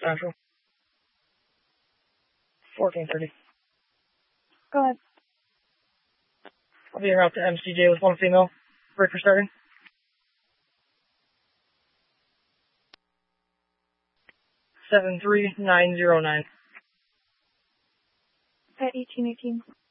Central. 1430. Go ahead. I'll be en route to MCJ with one female. Breaker starting. Seven 3 909. At 1818.